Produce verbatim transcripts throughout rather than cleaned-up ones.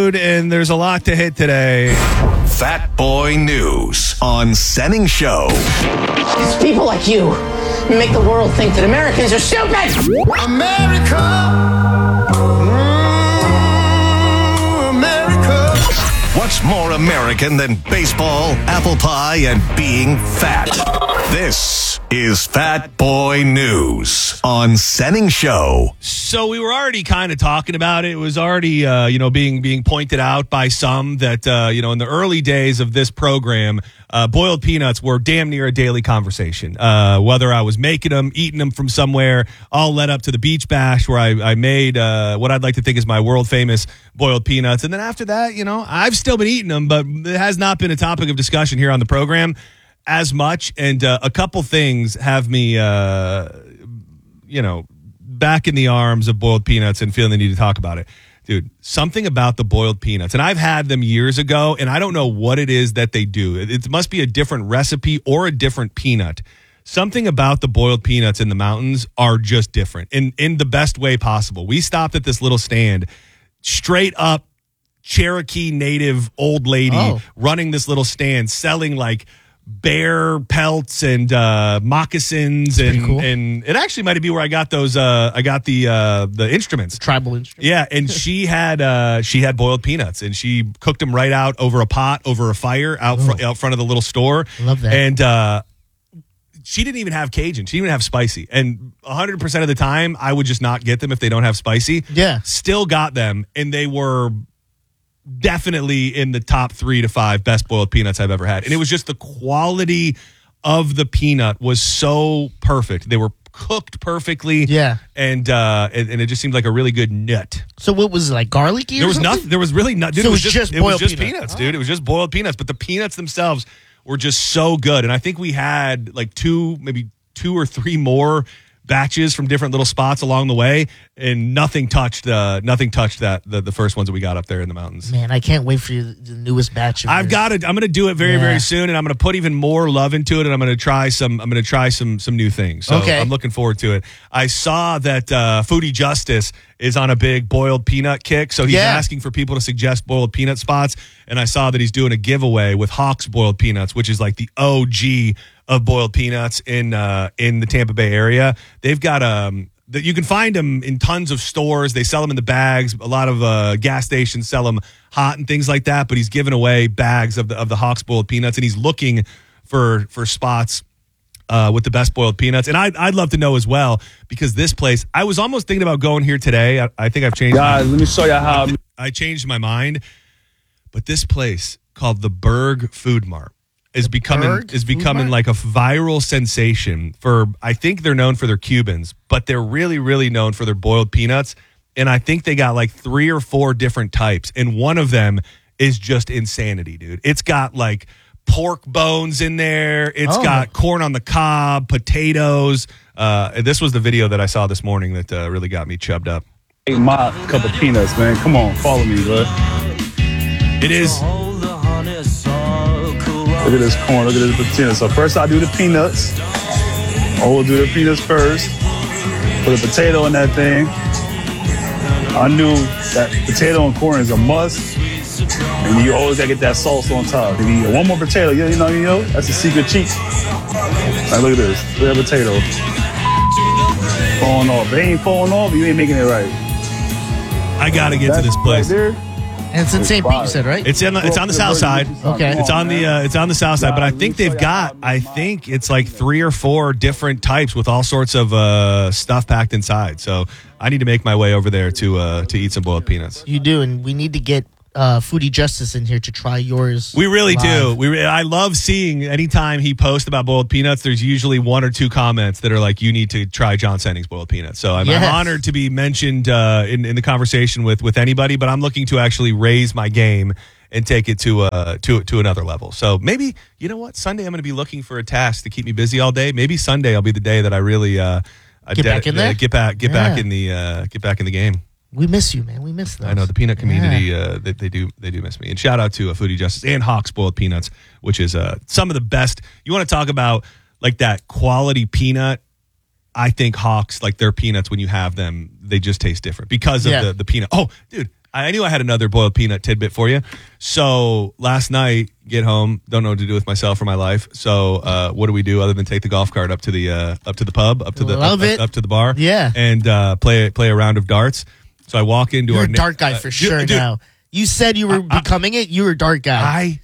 dude, and there's a lot to hit today. Fat Boy News on Senning Show. It's people like you who make the world think that Americans are stupid. America. Mm, America. What's more American than baseball, apple pie, and being fat? This is Fat Boy News on Senning Show. So we were already kind of talking about it. It was already, uh, you know, being being pointed out by some that, uh, you know, in the early days of this program, uh, boiled peanuts were damn near a daily conversation. Uh, whether I was making them, eating them from somewhere, all led up to the Beach Bash where I, I made uh, what I'd like to think is my world famous boiled peanuts. And then after that, you know, I've still been eating them, but it has not been a topic of discussion here on the program as much. And uh, a couple things have me, uh, you know, back in the arms of boiled peanuts and feeling the need to talk about it. Dude, something about the boiled peanuts, and I've had them years ago, and I don't know what it is that they do. It, it must be a different recipe or a different peanut. Something about the boiled peanuts in the mountains are just different in, in the best way possible. We stopped at this little stand, straight up Cherokee native old lady oh. running this little stand, selling like bear pelts and uh, moccasins, and cool. and it actually might be where I got those. Uh, I got the uh, the instruments, tribal instruments. Yeah, and she had uh, she had boiled peanuts, and she cooked them right out over a pot, over a fire, out fr- out front of the little store. Love that. And uh, she didn't even have Cajun. She didn't even have spicy. And one hundred percent of the time, I would just not get them if they don't have spicy. Yeah, still got them, and they were definitely in the top three to five best boiled peanuts I've ever had. And it was just the quality of the peanut was so perfect. They were cooked perfectly. Yeah. And uh, and, and it just seemed like a really good nut. So what was it, like garlicky or There was something? nothing. There was really not. Dude, So it was just, just it was boiled just peanut. peanuts, dude. It was just boiled peanuts. But the peanuts themselves were just so good. And I think we had like two, maybe two or three more batches from different little spots along the way, and nothing touched uh nothing touched that the, the first ones that we got up there in the mountains. Man, I can't wait for you, the newest batch of I've yours. got it. I'm going to do it very, Yeah. very soon, and I'm going to put even more love into it, and I'm going to try some. I'm going to try some some new things. So Okay. I'm looking forward to it. I saw that uh, Foodie Justice is on a big boiled peanut kick, so he's Yeah. asking for people to suggest boiled peanut spots. And I saw that he's doing a giveaway with Hawks boiled peanuts, which is like the O G of boiled peanuts in uh, in the Tampa Bay area. They've got um. That you can find them in tons of stores. They sell them in the bags. A lot of uh, gas stations sell them hot and things like that. But he's giving away bags of the of the Hawks boiled peanuts, and he's looking for for spots uh, with the best boiled peanuts. And I'd I'd love to know as well, because this place, I was almost thinking about going here today. I, I think I've changed. Guys, let me show you how. I changed my mind. But this place called the Berg Food Mart is The becoming Berg is Food becoming Mart? like a viral sensation for, I think they're known for their Cubans, but they're really, really known for their boiled peanuts. And I think they got like three or four different types. And one of them is just insanity, dude. It's got like pork bones in there. It's Oh. got corn on the cob, potatoes. Uh, this was the video that I saw this morning that uh, really got me chubbed up. Ate my cup of peanuts, man. Come on, follow me, bro. It is. Look at this corn. Look at this potato. So first I do the peanuts. I will do the peanuts first. Put a potato in that thing. I knew that potato and corn is a must. And you always gotta get that sauce on top. If you eat one more potato, you know, you know, that's a secret cheat. Now look at this. Look at that potato. Falling off. If it ain't falling off, you ain't making it right. I got to get to That's this place. Right there. And it's in Saint Pete, you said, right? It's in the, it's on the south side. Okay. It's on the uh, it's on the south side, but I think they've got I think it's like three or four different types with all sorts of uh, stuff packed inside. So I need to make my way over there to uh, to eat some boiled peanuts. You do, and we need to get uh, Foodie Justice in here to try yours. We really live. do. We re- I love seeing anytime he posts about boiled peanuts, there's usually one or two comments that are like, you need to try John Senning's boiled peanuts. So I'm, Yes. I'm honored to be mentioned uh, in, in the conversation with, with anybody, but I'm looking to actually raise my game and take it to uh to to another level. So maybe, you know what, Sunday I'm going to be looking for a task to keep me busy all day. Maybe Sunday will be the day that I really uh, Get back in there? Get back, get Yeah. back in the uh, get back in the game. We miss you, man. We miss those. I know the peanut community. Uh, they, they do. They do miss me. And shout out to uh, Foodie Justice and Hawks boiled peanuts, which is uh, some of the best. You want to talk about like that quality peanut? I think Hawks, like their peanuts, when you have them, they just taste different because of Yeah. the the peanut. Oh, dude, I knew I had another boiled peanut tidbit for you. So last night, get home, don't know what to do with myself or my life. So uh, what do we do other than take the golf cart up to the uh, up to the pub, up to the Love up, it. up, up to the bar, Yeah. and uh, play play a round of darts. So I walk into You're our a dart guy uh, for dude, sure dude, now. You said you were I- I- becoming it. You were a dart guy. I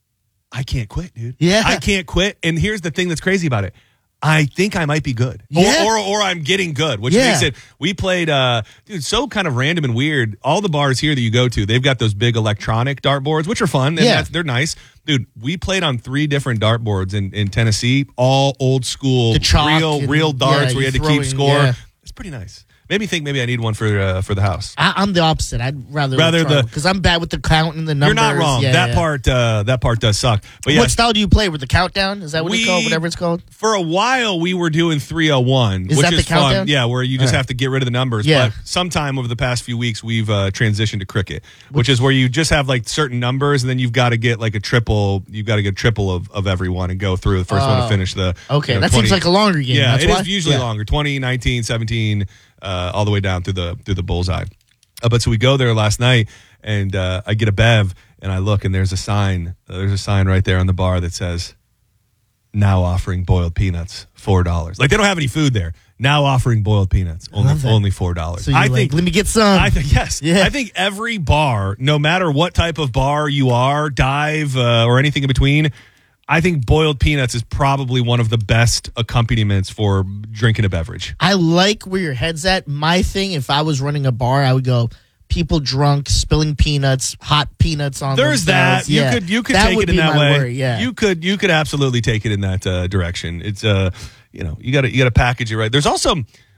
I can't quit, dude. Yeah. I can't quit. And here's the thing that's crazy about it. I think I might be good. Yeah. Or, or or I'm getting good, which Yeah. makes it we played uh dude, so kind of random and weird. All the bars here that you go to, they've got those big electronic dart boards, which are fun. And Yeah. that's, they're nice. Dude, we played on three different dart boards in, in Tennessee, all old school, The chalk real, and- real darts yeah, where you had to you're keep throwing- score. yeah. It's pretty nice. Made me think maybe I need one for uh, for the house. I, I'm the opposite. I'd rather Rather the- because I'm bad with the count and the numbers. You're not wrong. Yeah, that yeah. part uh, that part does suck. But yeah, What style do you play with the countdown? Is that what We- it's called? Whatever it's called. for a while we were doing three oh one, Is which that is the countdown? fun. Yeah, where you just All right. have to get rid of the numbers. Yeah. But sometime over the past few weeks we've uh, transitioned to cricket, which is where you just have like certain numbers and then you've got to get like a triple. You've got to get triple of, of every one and go through the first one to Oh. finish the. Okay, you know, that twenty seems like a longer game. Yeah, That's it why? is usually Yeah. longer. twenty, nineteen, seventeen, uh, all the way down through the through the bullseye. Uh, but so we go there last night, and uh, I get a bev, and I look, and there's a sign. Uh, there's a sign right there on the bar that says, "Now offering boiled peanuts, four dollars." Like they don't have any food there. Now offering boiled peanuts, only love that. only four dollars. So you're I like, think. let me get some. I think yes. Yeah. I think every bar, no matter what type of bar you are, dive uh, or anything in between, I think boiled peanuts is probably one of the best accompaniments for drinking a beverage. I like where your head's at. My thing, if I was running a bar, I would go people drunk, spilling peanuts, hot peanuts on. There's that. themselves. Yeah. You could you could That take would it in be that my way. worry, yeah. You could you could absolutely take it in that uh, direction. It's uh you know you got to you got to package it right. There's also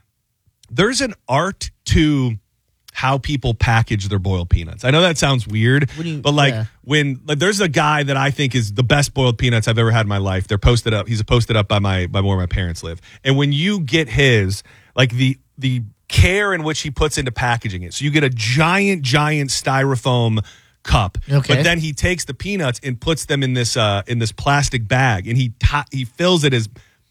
there's an art to how people package their boiled peanuts. I know that sounds weird, What do you- but like yeah. when like, there's a guy that I think is the best boiled peanuts I've ever had in my life. They're posted up. He's posted up by my by where my parents live. And when you get his, like the the care in which he puts into packaging it, so you get a giant giant styrofoam cup, Okay. but then he takes the peanuts and puts them in this uh, in this plastic bag, and he ti- he fills it as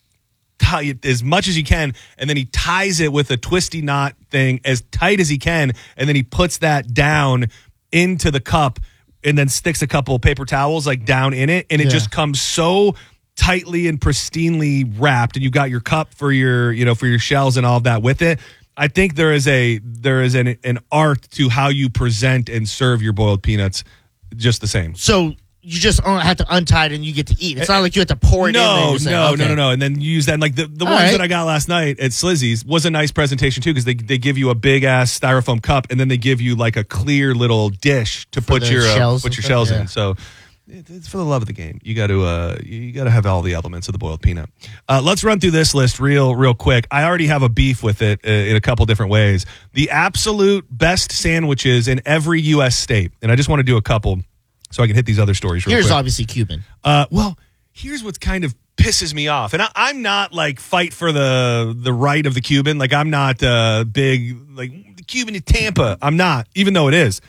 tie it as much as he can, and then he ties it with a twisty knot thing as tight as he can, and then he puts that down into the cup and then sticks a couple of paper towels like down in it, and it Yeah. just comes so tightly and pristinely wrapped, and you got your cup for your you know for your shells and all of that with it. I think there is a there is an an art to how you present and serve your boiled peanuts just the same. So you just uh, have to untie it and you get to eat. It's not like you have to pour it in. No, there no, yourself. no, Okay. no, no. And then you use that. And like the, the All ones right. that I got last night at Slizzy's was a nice presentation too, because they, they give you a big ass styrofoam cup and then they give you like a clear little dish to put the your uh, shells put and your stuff, shells yeah. in. So it- it's for the love of the game. You got to uh, you got to have all the elements of the boiled peanut. Uh, let's run through this list real real quick. I already have a beef with it uh, in a couple different ways. The absolute best sandwiches in every U S state, and I just want to do a couple so I can hit these other stories real Here's quick. obviously Cuban. Uh, well, here's what's kind of pisses me off, and I, I'm not like fight for the the right of the Cuban. Like I'm not uh, big like the Cuban in Tampa. I'm not, even though it is.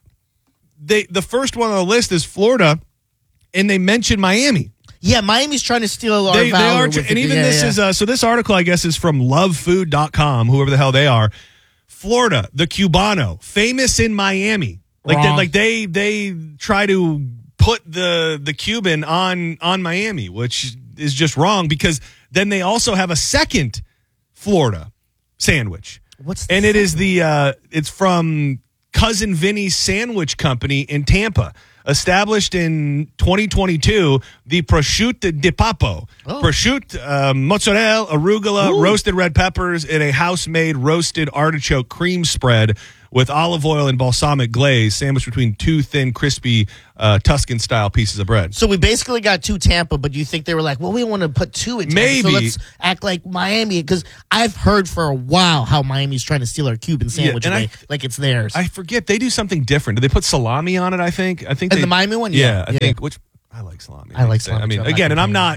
They the first one on the list is Florida, and they mention Miami. Yeah, Miami's trying to steal our They, they valor are, with and it. even Yeah, this yeah. is uh, so. This article, I guess, is from love food dot com. Whoever the hell they are, Florida, the Cubano, famous in Miami. Like they, Wrong. like they they try to put the the Cuban on on Miami, which is just wrong because then they also have a second Florida sandwich. What's the and it is the uh, it's from Cousin Vinny's Sandwich Company in Tampa. Established in twenty twenty-two, the prosciutto di Papo. Oh. Prosciutto, uh, mozzarella, arugula, Ooh. roasted red peppers in a house-made roasted artichoke cream spread with olive oil and balsamic glaze, sandwiched between two thin, crispy uh, Tuscan-style pieces of bread. So we basically got two Tampa, but do you think they were like, well, we want to put two in Tampa, Maybe. so let's act like Miami? Because I've heard for a while how Miami's trying to steal our Cuban sandwich and I- away, like it's theirs. I forget. They do something different. Do they put salami on it, I think? I think And they, the Miami one? Yeah, Yeah, I yeah. think. Which I like salami. I like say. salami, I mean, too. I'm not again, and I'm not complaining,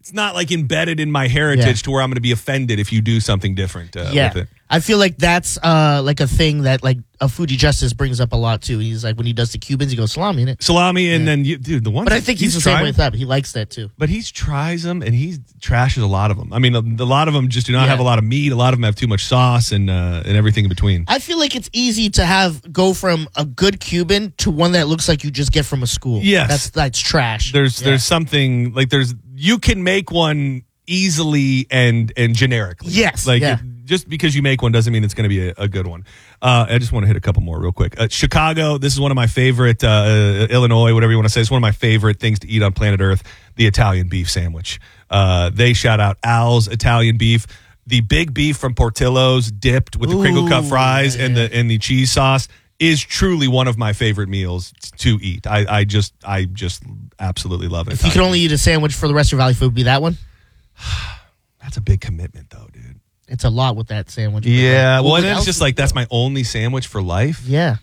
it's not like embedded in my heritage Yeah. to where I'm going to be offended if you do something different uh, Yeah, with it. I feel like that's uh, like a thing that like a Foodie Justice brings up a lot too. He's like when he does the Cubans, he goes salami in it. Salami, and then you, dude, the one. But I think he's, the same trying, way with that. But he likes that too. But he tries them, and he trashes a lot of them. I mean, a, a lot of them just do not Yeah. have a lot of meat. A lot of them have too much sauce and uh, and everything in between. I feel like it's easy to have go from a good Cuban to one that looks like you just get from a school. Yes. that's that's trash. There's Yeah. there's something like there's you can make one easily and and generically. Yes, like yeah. it- just because you make one doesn't mean it's going to be a, a good one. Uh, I just want to hit a couple more real quick. Uh, Chicago, this is one of my favorite. Uh, uh, Illinois, whatever you want to say, it's one of my favorite things to eat on planet Earth. The Italian beef sandwich. Uh, they shout out Al's Italian beef. The big beef from Portillo's, dipped with the crinkle cut Ooh, fries yeah, and yeah. the and the cheese sauce, is truly one of my favorite meals to eat. I, I just I just absolutely love it. If you could only eat a sandwich for the rest of your Valley food, would be that one. That's a big commitment, though, dude. It's a lot with that sandwich. Yeah, well, What and then it's else just is like that's there? my only sandwich for life. Yeah,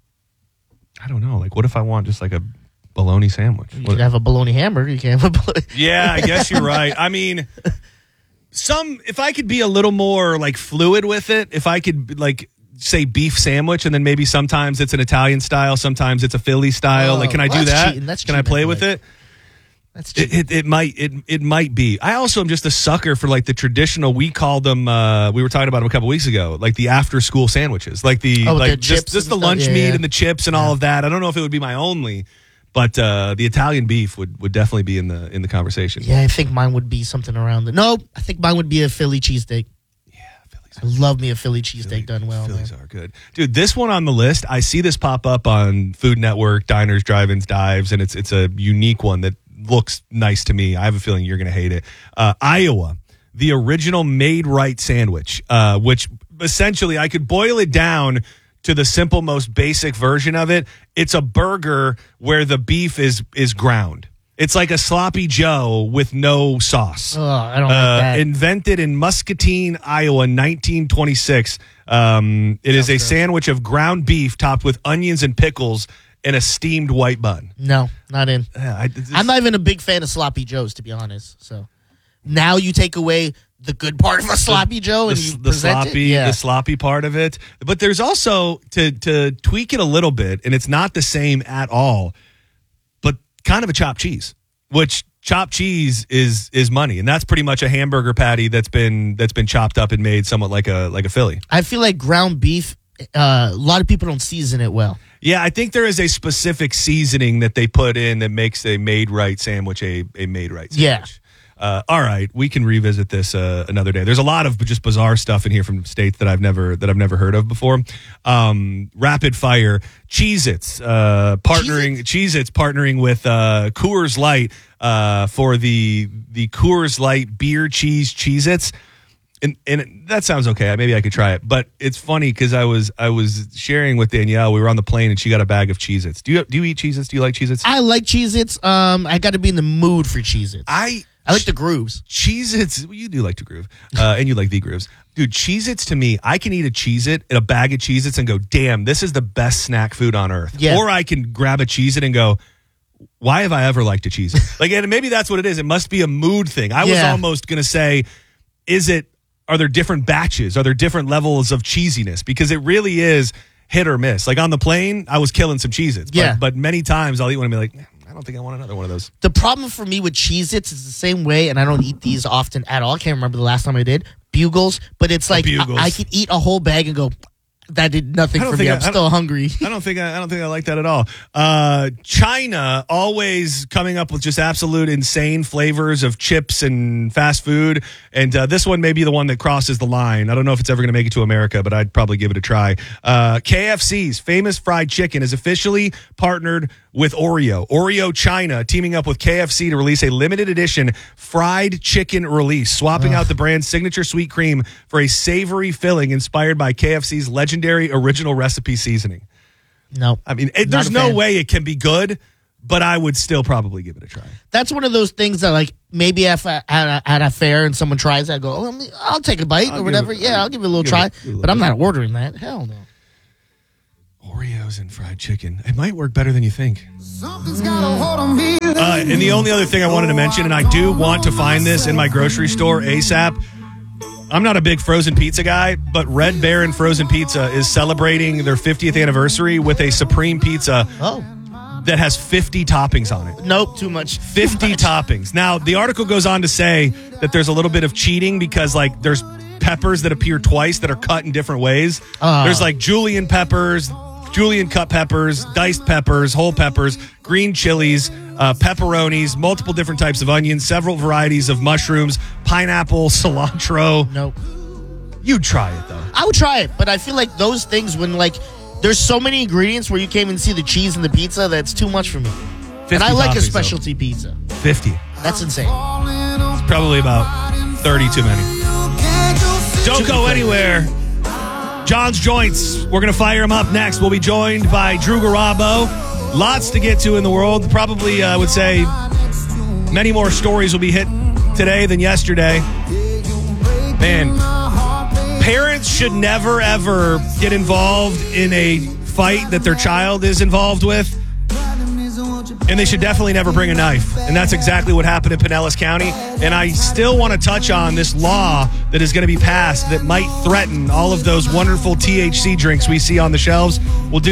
I don't know. Like, what if I want just like a bologna sandwich? you What- can have a bologna hamburger. You can't have a bologna. yeah, I guess you're right. I mean, some if I could be a little more like fluid with it, if I could like say beef sandwich, and then maybe sometimes it's an Italian style, sometimes it's a Philly style. Oh, like, can I well, do that's that? cheating. That's can I cheating, play I with feel it? That's It, it it might it it might be. I also am just a sucker for like the traditional. We called them. Uh, we were talking about them a couple weeks ago, like the after school sandwiches, like the Oh, with like the just chips just the and stuff? lunch Yeah, meat yeah. and the chips and all of that. I don't know if it would be my only, but uh, the Italian beef would, would definitely be in the in the conversation. Yeah, I think mine would be something around it. No, I think mine would be a Philly cheesesteak. Yeah, Philly's I love me a Philly cheesesteak done well. Phillies man. are good, dude. This one on the list, I see this pop up on Food Network, Diners, Drive-ins, Dives, and it's it's a unique one that looks nice to me. I have a feeling you're going to hate it. Uh, Iowa, the original made right sandwich, uh, which essentially I could boil it down to the simple, most basic version of it. It's a burger where the beef is is ground. It's like a sloppy Joe with no sauce. Oh, I don't Uh, like that. invented in Muscatine, Iowa, nineteen twenty-six. Um, it is a sandwich of ground beef topped with onions and pickles and a steamed white bun. No, not in. Yeah, I, this- I'm not even a big fan of sloppy joes, to be honest. So now you take away the good part of a sloppy joe the, and you the present sloppy, it. Yeah. the sloppy part of it. But there's also to to tweak it a little bit, and it's not the same at all. But kind of a chopped cheese, which chopped cheese is is money, and that's pretty much a hamburger patty that's been that's been chopped up and made somewhat like a like a Philly. I feel like ground beef. Uh, a lot of people don't season it well. Yeah, I think there is a specific seasoning that they put in that makes a made right sandwich a, a made right sandwich. Yeah. Uh, all right, we can revisit this uh, another day. There's a lot of just bizarre stuff in here from states that I've never that I've never heard of before. Um, rapid fire, Cheez-Its uh, partnering Cheez-Its partnering with uh, Coors Light uh, for the the Coors Light beer cheese Cheez-Its. And and that sounds okay. Maybe I could try it. But it's funny because I was I was sharing with Danielle. We were on the plane and she got a bag of Cheez-Its. Do you do you eat Cheez-Its? Do you like Cheez-Its? I like Cheez-Its. Um, I got to be in the mood for Cheez-Its. I I like the grooves. Cheez-Its. Well, you do like to groove, uh, and you like the grooves, dude. Cheez-Its to me, I can eat a Cheez-It and a bag of Cheez-Its and go, damn, this is the best snack food on earth. Yeah. Or I can grab a Cheez-It and go, why have I ever liked a Cheez-It? Like, and maybe that's what it is. It must be a mood thing. I was Yeah. almost gonna say, is it? Are there different batches? Are there different levels of cheesiness? Because it really is hit or miss. Like on the plane, I was killing some Cheez-Its. But, Yeah. but many times I'll eat one and be like, I don't think I want another one of those. The problem for me with Cheez-Its is the same way, and I don't eat these often at all. I can't remember the last time I did. Bugles, but it's like Bugles. I, I could eat a whole bag and go, that did nothing I don't for me. think I- I'm I don't- still hungry. I don't think I, I don't think I like that at all. Uh, China always coming up with just absolute insane flavors of chips and fast food, and uh, this one may be the one that crosses the line. I don't know if it's ever going to make it to America, but I'd probably give it a try. Uh, K F C's famous fried chicken is officially partnered with Oreo. Oreo China teaming up with K F C to release a limited edition fried chicken release, swapping out the brand's signature sweet cream for a savory filling inspired by K F C's legendary original recipe seasoning. No. I mean, it, Not there's a no fan. way it can be good, but I would still probably give it a try. That's one of those things that, like, maybe if I, at, a, at a fair and someone tries it, I go, oh, let me- I'll take a bite I'll or give whatever. it- yeah, I'll give it a little give try. it a little but I'm bit. not ordering that. Hell no. Oreos and fried chicken. It might work better than you think. Something's got a hold on me Uh, and the only other thing I wanted to mention, and I do want to find this in my grocery store ASAP. I'm not a big frozen pizza guy, but Red Baron Frozen Pizza is celebrating their fiftieth anniversary with a Supreme Pizza Oh. that has fifty toppings on it. Nope, too much. fifty Too much. toppings. Now, the article goes on to say that there's a little bit of cheating because, like, there's peppers that appear twice that are cut in different ways. Oh. There's, like, julienne peppers, julienne cut peppers, diced peppers, whole peppers, green chilies, uh, pepperonis, multiple different types of onions, several varieties of mushrooms, pineapple, cilantro. Nope. You'd try it, though. I would try it, but I feel like those things when, like, there's so many ingredients where you can't even see the cheese in the pizza, that's too much for me. And I like a toppings, specialty pizza. though. fifty. That's insane. It's probably about thirty too many. Don't go anywhere. John's Joints. We're going to fire him up next. We'll be joined by Drew Garabo. Lots to get to in the world. Probably, I uh, would say, many more stories will be hit today than yesterday. Man, parents should never, ever get involved in a fight that their child is involved with. And they should definitely never bring a knife. And that's exactly what happened in Pinellas County. And I still want to touch on this law that is going to be passed that might threaten all of those wonderful T H C drinks we see on the shelves. We'll do